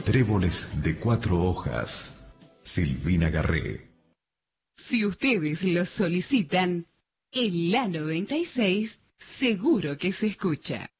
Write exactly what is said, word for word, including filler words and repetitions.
Tréboles de cuatro hojas. Silvina Garré. Si ustedes lo solicitan, en la noventa y seis seguro que se escucha.